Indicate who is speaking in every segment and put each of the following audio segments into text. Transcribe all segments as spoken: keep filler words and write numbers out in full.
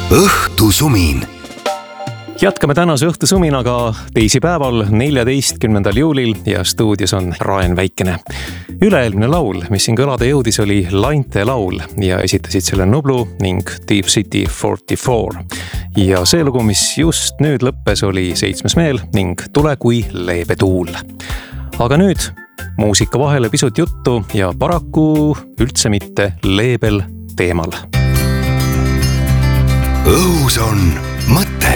Speaker 1: õhtusumin.
Speaker 2: Jätkame tänase õhtusuminaga teisipäeval, neljateistkümnendal juulil ja stuudios on Raen Väikene. Üleelmine laul, mis siin kõlada jõudis, oli Lainte laul ja esitasid selle Nublu ning Deep City nelikümmend neli. Ja see lugu, mis just nüüd lõppes, oli Seitsmes meel ning Tule kui leebe tuul. Aga nüüd muusika vahele pisut juttu ja paraku üldse mitte leebel teemal.
Speaker 1: Õhus on mõte.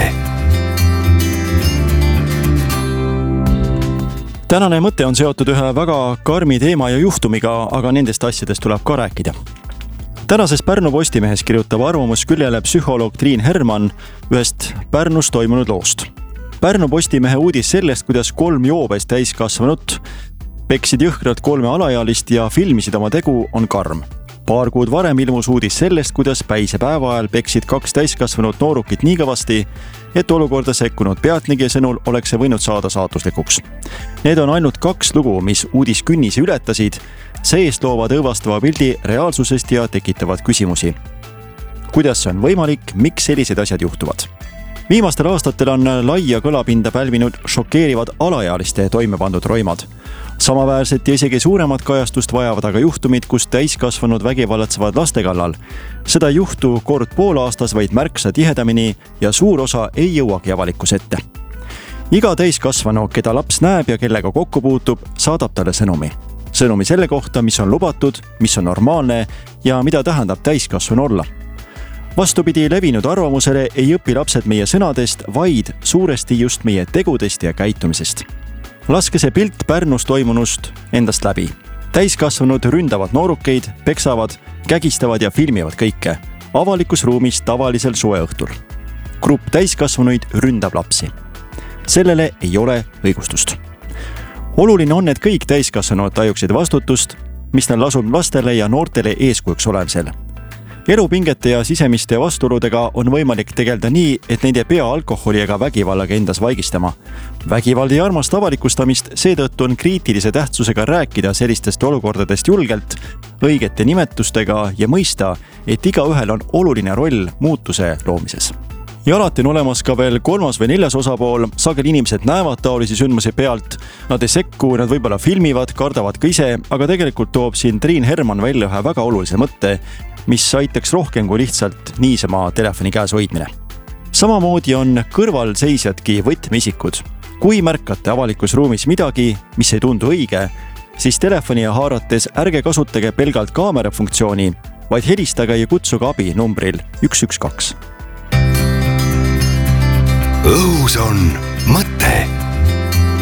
Speaker 3: Tänane mõte on seotud ühe väga karmi teema ja juhtumiga, aga nendest asjadest tuleb ka rääkida. Tänases Pärnu Postimehes kirjutab arvamusküljele psühholoog Triin Herman ühest Pärnus toimunud loost. Pärnu Postimehe uudis sellest, kuidas kolm joobes täiskasvanut peksid jõhkralt kolme alaealist ja filmisid oma tegu, on karm. Paar kuud varem ilmus uudis sellest, kuidas päisepäeva ajal peksid kaks täiskasvanut noorukit nii kõvasti, et olukorda sekkunud pealtnägija sõnul oleks see võinud saada saatuslikuks. Need on ainult kaks lugu, mis uudiskünnisi ületasid, see-eest loovad õõvastava pildi reaalsusest ja tekitavad küsimusi. Kuidas see on võimalik, miks sellised asjad juhtuvad? Viimastel aastatel on laia kõlapinda pälvinud šokeerivad alaealiste toime pandud roimad. Samaväärset ja isegi suuremat kajastust vajavad aga juhtumid, kus täiskasvanud vägivallatsevad laste kallal. Seda ei juhtu kord pool aastas, vaid märksa tihedamini ja suur osa ei jõuagi avalikus ette. Iga täiskasvanu, keda laps näeb ja kellega kokku puutub, saadab talle sõnumi. Sõnumi selle kohta, mis on lubatud, mis on normaalne ja mida tähendab täiskasvanu olla. Vastupidi levinud arvamusele ei õpi lapsed meie sõnadest, vaid suuresti just meie tegudest ja käitumisest. Laske see pilt Pärnus toimunust endast läbi. Täiskasvanud ründavad noorukeid, peksavad, kägistavad ja filmivad kõike. Avalikus ruumis tavalisel suveõhtul. Grupp täiskasvanuid ründab lapsi. Sellele ei ole õigustust. Oluline on, et kõik täiskasvanud tajuksid vastutust, mis neil lasub lastele ja noortele eeskujuks olemisel. Elupingete ja sisemiste vastuoludega on võimalik tegelda nii, et neid ei pea alkoholi ega vägivallaga endas vaigistama. Vägivald ei armasta avalikustamist, seetõttu on kriitilise tähtsusega rääkida sellistest olukordadest julgelt, õigete nimetustega ja mõista, et igaühel on oluline roll muutuse loomises. Ja alati on olemas ka veel kolmas või neljas osapool, sageli inimesed näevad taolisi sündmusi pealt, nad ei sekku, nad võib-olla filmivad, kardavad ka ise, aga tegelikult toob siin Triin Herman välja ühe väga olulise mõtte, mis aitaks rohkem kui lihtsalt niisama telefoni käes hoidmine. Samamoodi on kõrvalseisjadki võtmeisikud. Kui märkate avalikus ruumis midagi, mis ei tundu õige, siis telefoni haarates ärge kasutage pelgalt kaamera funktsiooni, vaid helistage ja kutsuge abi numbril üks üks kaks.
Speaker 1: Õhus on mõte.